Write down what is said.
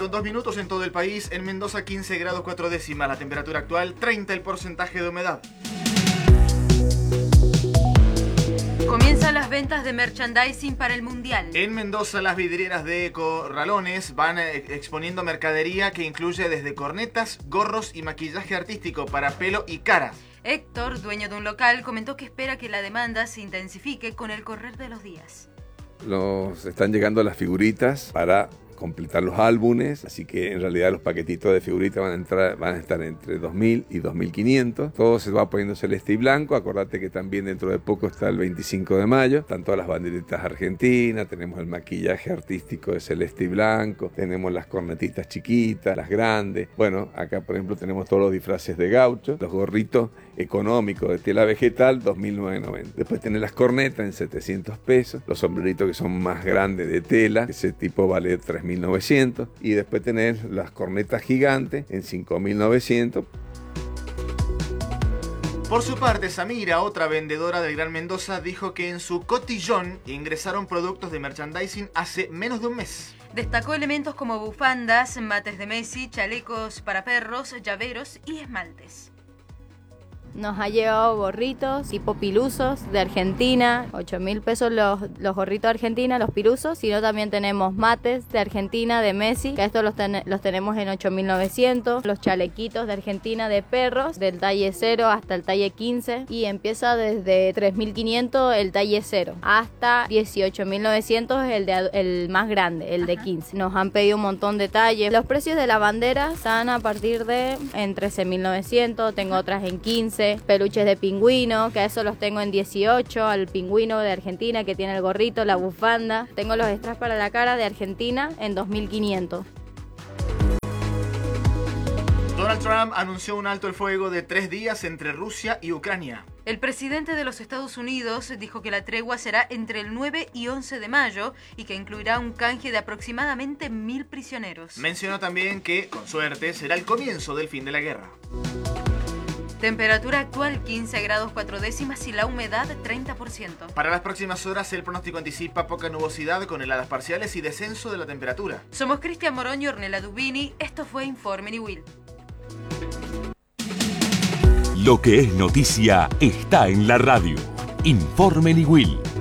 11:02 en todo el país. En Mendoza 15 grados 4 décimas. La temperatura actual 30 el porcentaje de humedad. Comienzan las ventas de merchandising para el Mundial. En Mendoza, las vidrieras de Corralones van exponiendo mercadería que incluye desde cornetas, gorros y maquillaje artístico para pelo y cara. Héctor, dueño de un local, comentó que espera que la demanda se intensifique con el correr de los días. Nos están llegando las figuritas para completar los álbumes, así que en realidad los paquetitos de figuritas van a estar entre 2.000 y 2.500. Todo se va poniendo celeste y blanco. Acordate que también dentro de poco está el 25 de mayo. Están todas las banderitas argentinas, tenemos el maquillaje artístico de celeste y blanco, tenemos las cornetitas chiquitas, las grandes. Bueno, acá por ejemplo tenemos todos los disfraces de gaucho, los gorritos económicos de tela vegetal, 2.990. Después tenés las cornetas en 700 pesos, los sombreritos que son más grandes de tela, ese tipo vale 3.900, y después tenés las cornetas gigantes en 5.900. Por su parte, Samira, otra vendedora del Gran Mendoza, dijo que en su cotillón ingresaron productos de merchandising hace menos de un mes. Destacó elementos como bufandas, mates de Messi, chalecos para perros, llaveros y esmaltes. Nos ha llegado gorritos tipo pilusos de Argentina, 8.000 pesos los gorritos de Argentina, los pilusos, sino también tenemos mates de Argentina, de Messi, que estos los tenemos en 8.900, los chalequitos de Argentina de perros, del talle 0 hasta el talle 15, y empieza desde 3.500 el talle 0, hasta 18.900 el más grande, el de 15. Nos han pedido un montón de talles. Los precios de la bandera están a partir de en 13.900, tengo otras en 15. Peluches de pingüino, que a eso los tengo en 18, al pingüino de Argentina que tiene el gorrito, la bufanda. Tengo los strass para la cara de Argentina en 2.500. Donald Trump anunció un alto el fuego de 3 días entre Rusia y Ucrania. El presidente de los Estados Unidos dijo que la tregua será entre el 9 y 11 de mayo y que incluirá un canje de aproximadamente 1.000 prisioneros. Mencionó también que, con suerte, será el comienzo del fin de la guerra. Temperatura actual 15 grados 4 décimas y la humedad 30%. Para las próximas horas el pronóstico anticipa poca nubosidad con heladas parciales y descenso de la temperatura. Somos Cristian Morón y Ornella Dubini. Esto fue Informe Niwil. Lo que es noticia está en la radio. Informe Niwil.